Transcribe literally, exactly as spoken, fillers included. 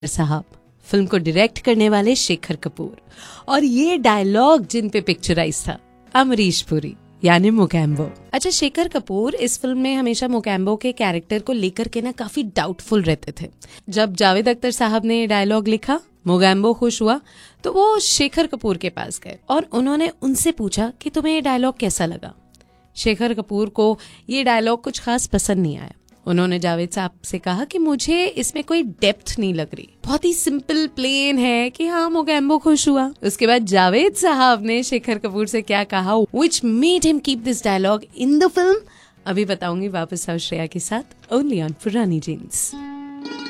साहब, फिल्म को डायरेक्ट करने वाले शेखर कपूर, और ये डायलॉग जिन पे पिक्चराइज था अमरीश पुरी यानी मोगैम्बो। अच्छा, शेखर कपूर इस फिल्म में हमेशा मोगैम्बो के कैरेक्टर को लेकर के ना काफी डाउटफुल रहते थे। जब जावेद अख्तर साहब ने डायलॉग लिखा, मोगैम्बो खुश हुआ, तो वो शेखर कपूर के पास गए और उन्होंने उनसे पूछा कि तुम्हें ये डायलॉग कैसा लगा। शेखर कपूर को ये डायलॉग कुछ खास पसंद नहीं आया। उन्होंने जावेद साहब से कहा कि मुझे इसमें कोई डेप्थ नहीं लग रही, बहुत ही सिंपल प्लेन है कि हाँ मोगैम्बो खुश हुआ। उसके बाद जावेद साहब ने शेखर कपूर से क्या कहा which made him keep this dialogue in the film, अभी बताऊंगी वापस श्रेया के साथ, ओनली ऑन पुरानी जीन्स।